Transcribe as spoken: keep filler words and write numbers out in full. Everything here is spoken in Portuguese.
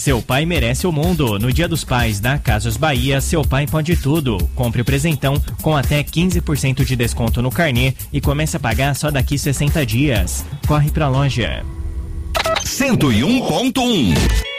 Seu pai merece o mundo. No Dia dos Pais da Casas Bahia, seu pai pode tudo. Compre o presentão com até quinze por cento de desconto no carnê e comece a pagar só daqui sessenta dias. Corre pra loja. cento e um ponto um